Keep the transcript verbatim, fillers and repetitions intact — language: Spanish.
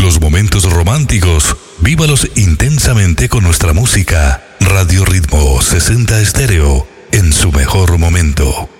Los momentos románticos, vívalos intensamente con nuestra música. Radio Ritmo sesenta Estéreo, en su mejor momento.